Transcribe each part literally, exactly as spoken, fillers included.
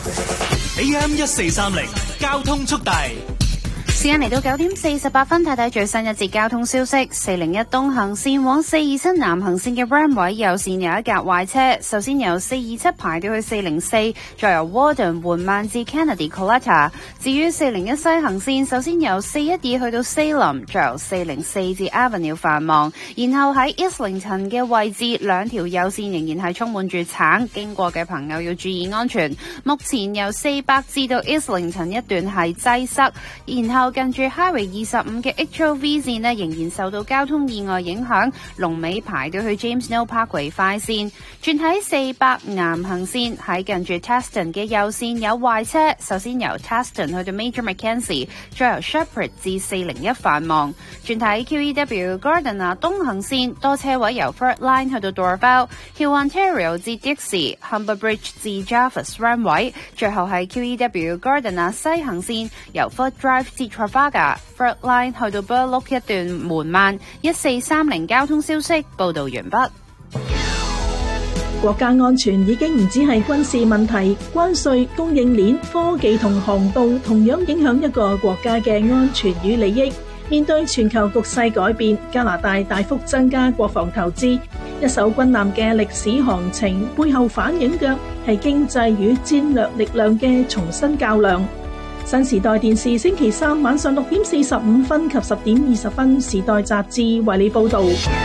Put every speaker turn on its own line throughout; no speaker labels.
A M 一四三零交通速遞。
時間嚟到九點四十八分，睇睇最新一節交通消息。四零一東行線往四二七南行線嘅 Ram 位右線有一架壞車，首先由四二七排到去四零四，再由 Warden 緩慢至 Kennedy Coletta。至於四零一西行線，首先由四一二去到 Salem，再由四零四至 Avenue 繁忙，然後喺 Islington 嘅位置兩條右線仍然係充滿住橙，經過嘅朋友要注意安全。目前由四百至到 Islington 一段係擠塞，然後近住 Highway 二十五嘅 H O V 線呢，仍然受到交通意外影響，龍尾排到去 James Mill Parkway 快線。轉喺四百南行線喺近住 Teston 嘅右線有壞車，首先由 Teston 去到 Major Mackenzie， 再由 Shepherd 至四零一繁忙。轉喺 Q E W Gardiner 東行線多車位由 Fort Line 去到 Dorval，Hill Ontario 至 Dixie，Humber Bridge 至 Jarvis Runway， 最後係 Q E W Gardiner 西行線由 Fort Drive 至 Trafalgar，Fort Line 去到 Burloak 一段緩慢。一四三零交通消息報道完畢。
國家安全已經唔止係軍事問題，關稅、供應鏈、科技同航道同樣影響一個國家嘅安全與利益。面對全球局勢改變，加拿大大幅增加國防投資，一艘軍艦嘅歷史航程背後反映嘅係經濟與戰略力量嘅重新較量。新時代電視星期三晚上六點四十五分及十點二十分，時代雜誌為你報道。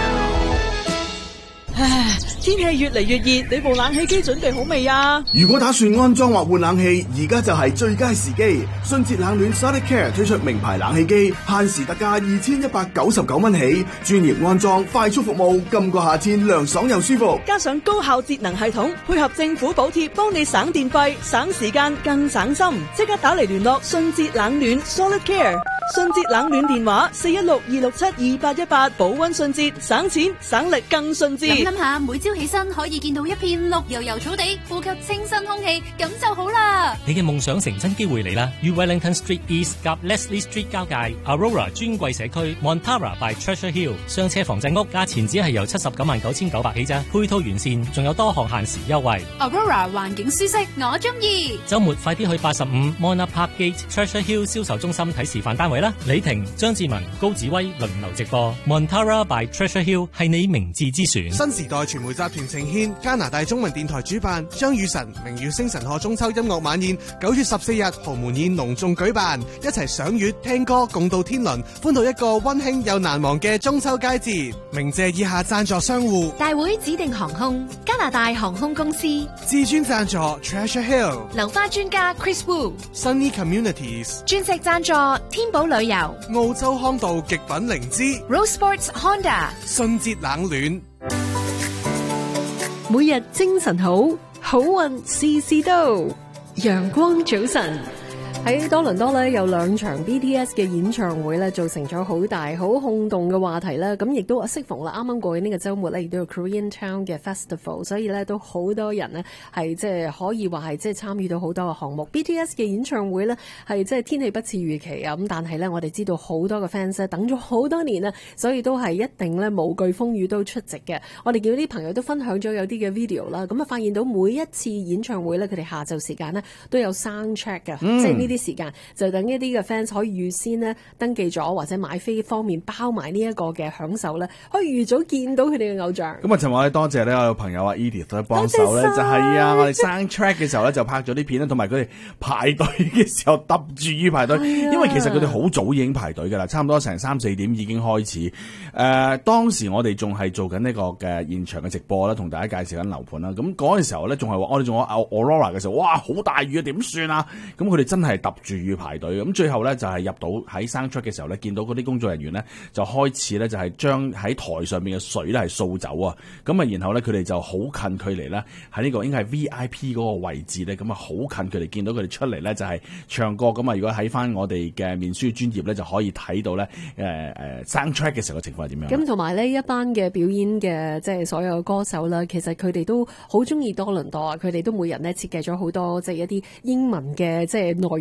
唉，天氣越嚟越熱，你部冷氣機準備好未啊？
如果打算安裝或換冷氣，而家就係最佳時機。迅捷冷暖 Solid Care 推出名牌冷氣機，限時特價二千一百九十九蚊起，專業安裝，快速服務，今個夏天涼爽又舒服。
加上高效節能系統，配合政府補貼，幫你省電費、省時間、更省心。即刻打嚟聯絡迅捷冷暖 Solid Care。迅捷冷暖電話四一六二六七二八一八，保溫迅捷，省錢省力更迅捷。
諗諗下，每朝起身可以見到一片綠油油草地，呼吸清新空氣，咁就好啦。
你嘅夢想成真機會嚟啦！於 Wellington Street East 及 Leslie Street 交界 Aurora 尊貴社區 Montara by Treasure Hill 雙車房仔屋，價錢只係由七十九萬九千九百起咋，配套完善，仲有多項限時優惠。
Aurora 環境舒適，我中意。
週末快啲去八十五 Mona Park Gate Treasure Hill 銷售中心睇示範單位啦！李婷、張志文、高子威輪流直播 Montara by Treasure Hill 係你明智之選。
新時代傳媒集團呈獻加拿大中文電台主辦張雨晨明月星辰賀中秋音樂晚宴，九月十四日豪門宴隆重舉辦，一齊賞月聽歌共度天倫，歡度一個溫馨又難忘嘅中秋佳節。鳴謝以下贊助商戶：
大會指定航空、加拿大航空公司、
至尊贊助 Treasure Hill、
流花專家 Chris Wu、Sunny
Communities、
鑽石贊助天寶旅遊、
澳洲康道極品靈芝、
Rose Sports Honda、
迅捷冷暖。
每日精神好，好運事事到。陽光早晨。喺多倫多咧有兩場 B T S 嘅演唱會咧，造成咗好大好轟動嘅話題啦。咁亦都適逢啦，啱啱過去呢個週末咧，亦都有 Korean Town 嘅 Festival， 所以咧都好多人呢係即係可以話係即係參與到好多嘅項目。B T S 嘅演唱會咧係即係天氣不似預期啊，咁但係咧我哋知道好多嘅 fans 等咗好多年啦，所以都係一定咧無懼風雨都出席嘅。我哋叫啲朋友都分享咗有啲嘅 video 啦，咁啊發現到每一次演唱會咧，佢哋下晝時間呢都有 sound check 嘅，嗯、即係呢啲時間就等一啲嘅 fans 可以預先呢登記咗或者買飛方面包埋呢一個嘅享受咧，可以預早見到佢哋嘅偶像。
咁啊，尋日我哋多謝呢我有朋友啊 Edith 咧幫手咧，就係啊，我哋 sound check 嘅時候咧就拍咗啲片啦，同埋佢哋排隊嘅時候揼住於排隊，因為其實佢哋好早已經排隊噶啦，差唔多成三四點已經開始。誒、呃，當時我哋仲係做緊呢個嘅現場嘅直播啦，同大家介紹緊樓盤啦。咁嗰陣時候咧，仲係話我哋仲有 Aurora 嘅時候，哇，好大雨啊，點算啊？咁佢哋真係揼住雨排隊。咁最後咧就係、是、入到喺 sound check 嘅時候咧，見到嗰啲工作人員咧就開始咧就係將喺台上面嘅水咧係掃走啊。咁啊，然後咧佢哋就好近距離咧喺呢個應該係 V I P 嗰個位置咧，咁啊好近距離見到佢哋出嚟咧就係唱歌。咁啊，如果喺翻我哋嘅面書專頁咧，就可以睇到咧誒誒 sound check 嘅時候嘅情況係點樣。
咁同埋呢一班嘅表演嘅即係所有嘅歌手啦，其實佢哋都好中意多倫多啊！佢哋都每人咧設計咗好多即係一啲英文嘅即係內容。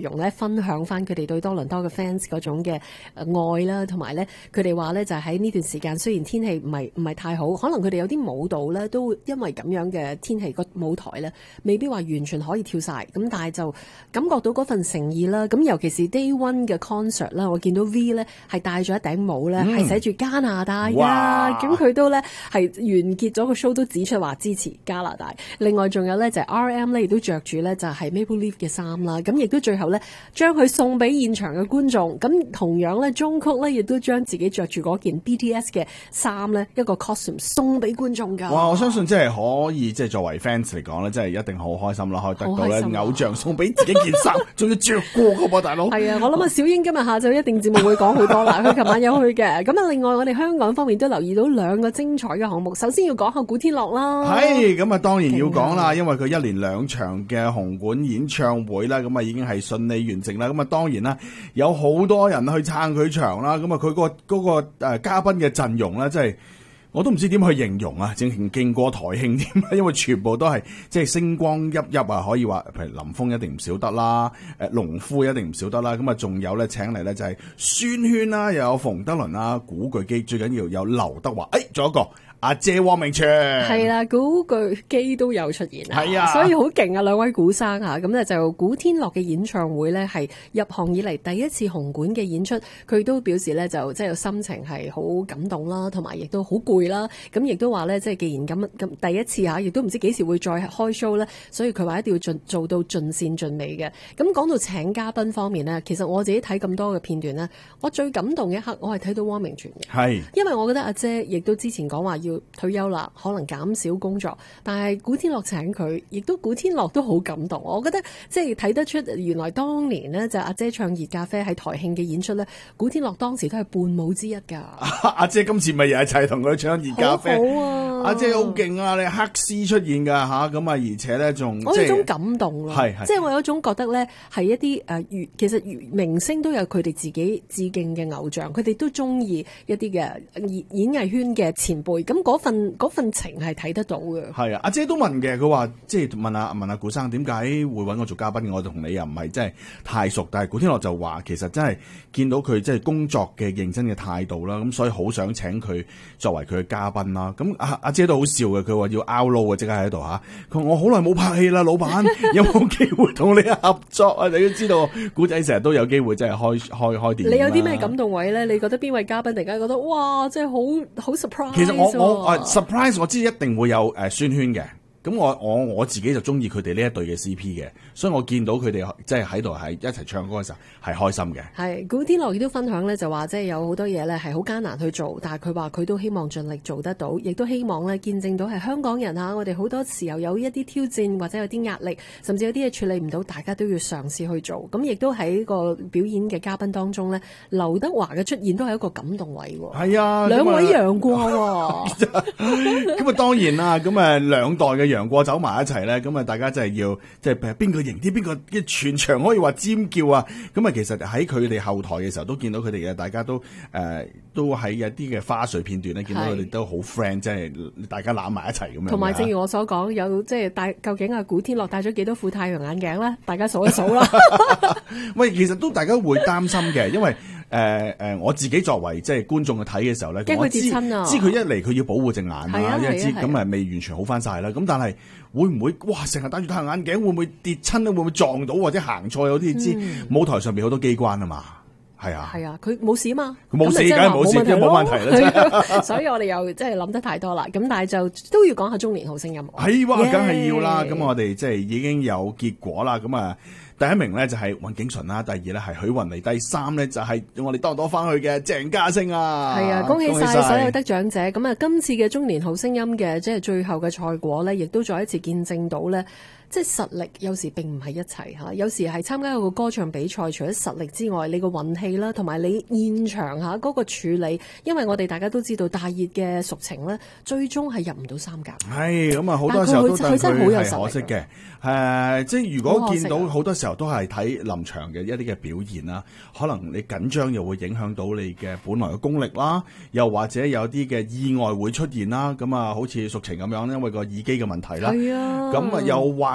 容咧，分享翻佢哋對多倫多嘅 fans 嗰種嘅愛啦，同埋咧佢哋話咧就喺呢段時間，雖然天氣唔係唔係太好，可能佢哋有啲舞蹈咧都因為咁樣嘅天氣個舞台咧，未必話完全可以跳晒，咁但係就感覺到嗰份誠意啦。咁尤其是 Day One 嘅 concert 啦，我見到 V 咧係戴咗一頂帽咧，係寫住加拿大啊，咁佢都咧係完結咗個 show 都指出話支持加拿大。另外仲有咧就係 R M 咧亦都着住咧就係 Maple Leaf 嘅衫啦，咁亦都最後咧將佢送俾現場嘅觀眾。咁同樣咧中曲咧亦都將自己着住嗰件 B T S 嘅衫咧一個 costume 送俾觀眾㗎。
哇！我相信即係可以即係作為 fans 嚟講咧，真係一定好開心啦，可以得到咧偶像送俾自己件衫，仲要着過㗎噃，大佬。係
啊，我諗啊，小英今日下晝一定節目會講好多啦。佢琴晚有去嘅。咁啊，另外我哋香港方面都留意到兩個精彩嘅項目。首先要講下古天樂啦。
係咁啊，當然要講啦，因為佢一連兩場嘅紅館演唱會啦，咁啊已經係順利完成啦。咁啊當然啦，有好多人去撐佢場啦。咁啊佢個嗰個誒嘉賓嘅陣容咧，真係我都唔知點去形容啊，正勁過台慶添，因為全部都係即係星光熠熠啊，可以話譬如林峰一定唔少得啦，誒農夫一定唔少得啦。咁啊仲有咧請嚟咧就係孫軒啦，又有馮德倫啦，古巨基，最緊要有劉德華，誒仲有一個阿姐汪明荃，
係啦，古巨基都有出現啊，
係啊，
所以好勁啊，兩位古生嚇，咁咧就古天樂嘅演唱會咧係入行以嚟第一次紅館嘅演出，佢都表示咧就即係心情係好感動啦，同埋亦都好攰啦，咁亦都話咧即係既然咁咁第一次嚇，亦都唔知幾時會再開 show 咧，所以佢話一定要盡做到盡善盡美嘅。咁講到請嘉賓方面咧，其實我自己睇咁多嘅片段咧，我最感動嘅一刻我係睇到汪明荃嘅，係因為我覺得阿姐亦都之前講話要退休啦，可能減少工作，但係古天樂請佢，亦都古天樂都好感動。我覺得即係睇得出，原來當年呢，就阿姐唱熱咖啡喺台慶嘅演出呢，古天樂當時都係伴舞之一㗎。阿
姐今次咪又一齊同佢唱熱咖啡，好啊！阿姐好勁啊！你黑絲出現㗎吓，咁啊，而且呢，仲
我有種感動咯，
係
即係我有種覺得呢，係一啲誒，其實明星都有佢哋自己致敬嘅偶像，佢哋都中意一啲嘅演藝圈嘅前輩，咁嗰份。嗰份情係睇得到嘅。係啊，阿姐都問嘅，佢話即係問下問下古生點解會揾我做嘉賓，我同你又唔係真係太熟，但係古天樂就話其實真係見到佢即係工作嘅認真嘅態度啦，咁所以好想請佢作為佢嘅嘉賓啦。咁阿阿姐都好笑嘅，佢話要 out low 啊，即刻喺度嚇。佢話我好耐冇拍戲啦，老闆有冇機會同你合作啊？你都知道古仔成日都有機會真係開開開電影。你有啲咩感動位咧？你覺得邊位嘉賓突然間覺得哇，真係好好 surprise？其實我我 surprise 我知一定會有誒宣萱嘅，咁我我我自己就中意佢哋呢一對嘅 C P 嘅，所以我見到佢哋即係喺度係一齊唱歌嘅時候係開心嘅。係古天樂亦都分享咧，就話即係有好多嘢咧係好艱難去做，但係佢話佢都希望盡力做得到，亦都希望咧見證到係香港人啊，我哋好多時候有一啲挑戰或者有啲壓力，甚至有啲嘢處理唔到，大家都要嘗試去做。咁亦都喺個表演嘅嘉賓當中咧，劉德華嘅出現都係一個感動位。係啊，兩位楊過喎。咁啊當然啦，咁啊兩代嘅楊過走埋一齊咧，咁啊大家真係要即係邊個型啲，邊個全場可以話尖叫啊！咁啊其實喺佢哋後台嘅時候都見到佢哋嘅，大家都誒、呃、都喺一啲嘅花絮片段咧，見到佢哋都好 friend， 即係大家攬埋一齊咁樣。同埋正如我所講，有即係戴究竟啊古天樂戴咗幾多副太陽眼鏡咧？大家數一數啦。喂，其實都大家會擔心嘅，因為。誒、呃、誒、呃，我自己作為即係觀眾去睇嘅時候咧，我知知佢一嚟佢要保護隻眼啊，因為知咁啊未完全好翻晒啦。咁但係會唔會哇成日戴住太陽眼鏡，會唔會跌親咧？會唔會撞到或者行錯？有啲知、嗯、舞台上面好多機關啊嘛，係啊，係啊，佢冇事啊嘛，佢冇事梗係冇事，即係冇問題啦。所以我哋又即係諗得太多啦。咁但係就都要講下中年好聲音。係哇，梗係要啦。咁我哋即係已經有結果啦。咁啊。第一名咧就係尹景純啦，第二咧係許雲妮，第三咧就係我哋多多翻去嘅鄭嘉星啊！係啊，恭喜晒所有得獎者！咁啊，今次嘅中年好聲音嘅即係最後嘅賽果咧，亦都再一次見證到咧，即係實力有時並唔係一齊嚇，有時係參加一個歌唱比賽，除咗實力之外，你個運氣啦，同埋你現場嚇嗰個處理，因為我哋大家都知道大熱嘅淑情咧，最終係入唔到三甲。係咁啊，好多時候都戥佢係可惜嘅。誒，即係如果見到好多時候都係睇臨場嘅一啲嘅表現啦，可能你緊張又會影響到你嘅本來嘅功力啦，又或者有啲嘅意外會出現啦。咁啊，好似淑情咁樣，因為個耳機嘅問題啦。係啊。咁啊，又或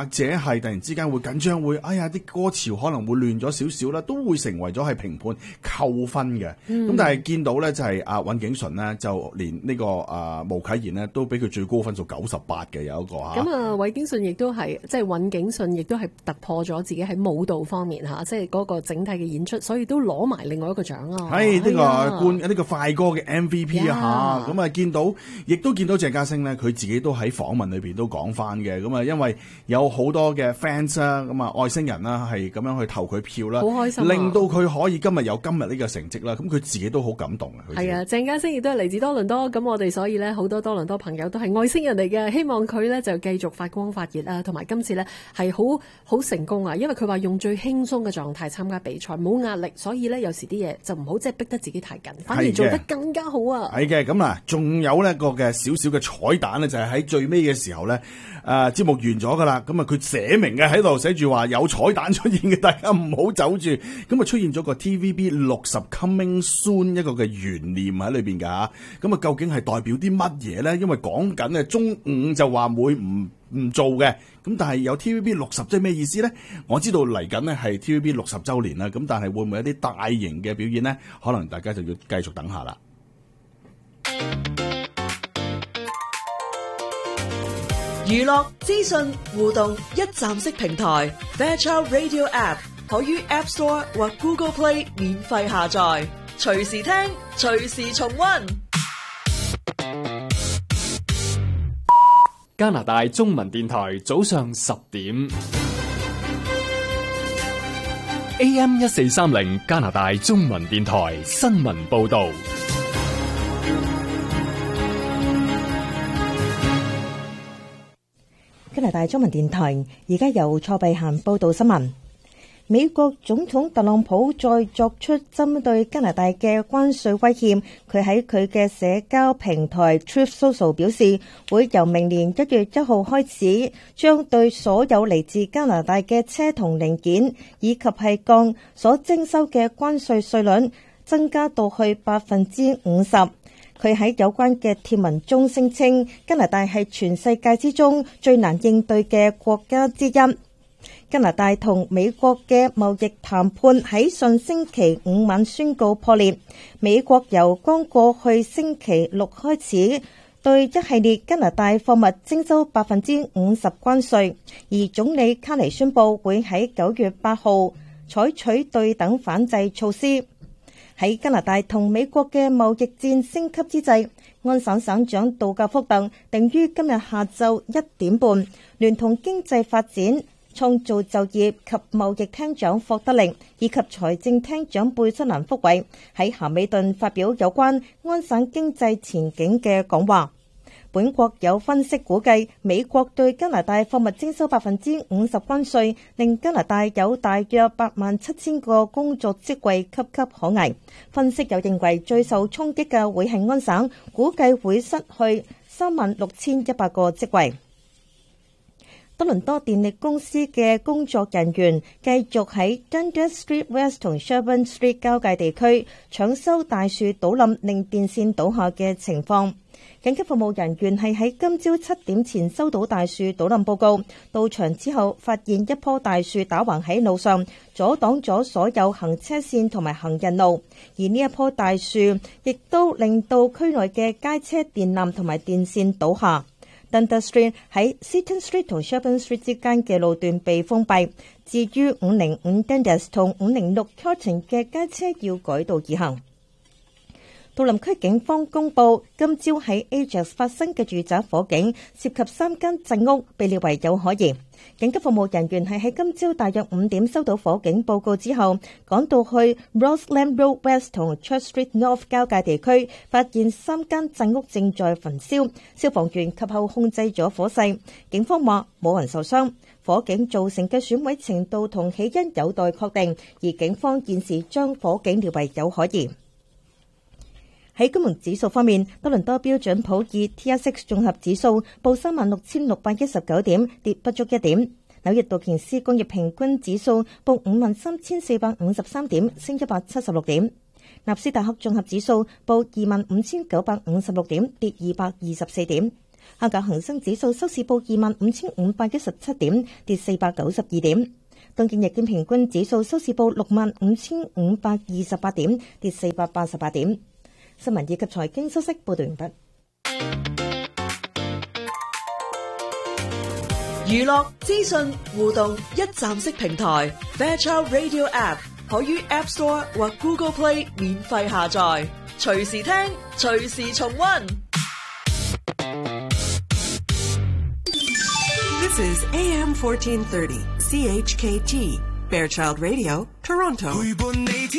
或者係突然之間會緊張，會哎呀啲歌詞可能會亂咗少少啦，都會成為咗係評判扣分嘅。咁、嗯、但係見到咧就係阿尹景純呢，就連呢、這個啊巫啟賢呢，都俾佢最高分數九十八嘅有一個嚇。
咁啊，韋景順亦都係即係尹景順亦都係突破咗自己喺舞蹈方面嚇，即係嗰個整體嘅演出，所以都攞埋另外一個獎啊。
係呢、這個冠呢、這個快歌嘅 M V P 啊嚇。咁啊見到亦都見到鄭嘉星呢，佢自己都喺訪問裏邊都講翻嘅。咁啊因為有好多嘅 fans 啦，咁啊外星人啦係咁樣去投佢票啦，
好開心啊，
令到佢可以今日有今日呢個成績啦。咁佢自己都好感動啊。
係啊，鄭嘉星亦都係嚟自多倫多，咁我哋所以咧好多多倫多朋友都係外星人嚟嘅，希望佢咧就繼續發光發熱啊，同埋今次咧係好好成功啊，因為佢話用最輕鬆嘅狀態參加比賽，冇壓力，所以咧有時啲嘢就唔好即係逼得自己太緊，反而做得更加好啊。
係嘅，咁啊，仲有呢個嘅少少嘅彩蛋咧，就係喺最尾嘅時候咧，誒節目完咗噶啦，咁啊佢寫明嘅喺度寫住話有彩蛋出現嘅，大家唔好走住，咁啊出現咗個 T V B 六十 Coming Soon 一個嘅懸念喺裏邊噶吓，咁啊究竟係代表啲乜嘢咧？因為講緊咧中午就話會唔唔做嘅，咁但係有 T V B 六十即係咩意思咧？我知道嚟緊呢係 T V B 六十周年啦，咁但係會唔會有啲大型嘅表演咧？可能大家就要繼續等下啦。
娛樂資訊互動一站式平台 Fairchild Radio App 可於 App Store 或 Google Play 免費下載，隨時聽，隨時重溫。
加拿大中文電台早上十點 A M 一四三零加拿大中文電台新聞報道。
加拿大中文電台而家由蔡碧嫻報道新聞。美國總統特朗普再作出針對加拿大嘅關稅威脅，佢喺佢嘅社交平台 Truth Social 表示，會由明年一月一號開始，將對所有嚟自加拿大嘅車同零件以及係鋼所徵收嘅關稅稅率增加到去百分之五十。佢喺有關嘅貼文中聲稱，加拿大係全世界之中最難應對嘅國家之一。加拿大同美國嘅貿易談判喺上星期五晚宣告破裂。美國由剛過去星期六開始對一系列加拿大貨物徵收百分之五十關稅，而總理卡尼宣布會喺九月八號採取對等反制措施。喺加拿大同美國嘅貿易戰升級之際，安省省長杜格福特定於今日下晝一點半，聯同經濟發展、創造就業及貿易廳長霍德力以及財政廳長貝瑟蘭福偉喺咸美頓發表有關安省經濟前景嘅講話。本國有分析估計，美國對加拿大貨物徵收百分之五十關稅，令加拿大有大約八萬七千個工作職位岌岌可危。分析又認為，最受衝擊嘅會係安省，估計會失去三萬六千一百個職位。多倫多電力公司嘅工作人員繼續喺 Dundas Street West 同 Sherbourne Street 交界地區搶修大樹倒冧令電線倒下嘅情況。緊急服務人員係喺今朝七點前收到大樹倒冧報告，到場之後發現一棵大樹打橫喺路上，阻擋咗所有行車線同埋行人路。而呢一棵大樹亦都令到區內嘅街車電纜同埋電線倒下。Dundas Street 喺 Seton Street 同 Sherbourne Street 之間嘅路段被封閉。至於五零五 Dundas 同五零六 Carlton 嘅街車要改道而行。杜林區警方公布，今朝喺 Ajax 發生嘅住宅火警，涉及三間鎮屋，被列為有可疑。緊急服務人員係喺今朝大約五點收到火警報告之後，趕到去 Roseland Road West 同 Church Street North 交界地區，發現三間鎮屋正在焚燒，消防員及後控制咗火勢。警方話冇人受傷，火警造成嘅損毀程度同起因有待確定，而警方現時將火警列為有可疑。喺金融指數方面，多倫多標準普爾 T 一百綜合指數報三萬六千六百一十九點，跌不足一點。紐約道瓊斯工業平均指數報五萬三千四百五十三點，升一百七十六點。納斯達克綜合指數報二萬五千九百五十六點，跌二百二十四點。 香港恒生指數收市報二萬五千五百一十七點，跌四百九十二點。東京日經平均指數收市報六萬五千五百二十八點，跌四百八十八點。新聞以及財經消息報道完畢。
娛樂資訊互動一站式平台 Fairchild Radio App 可於 App Store 或 Google Play 免費下載，隨時聽，隨時重溫。
This is A M fourteen thirty C H K T Fairchild Radio Toronto。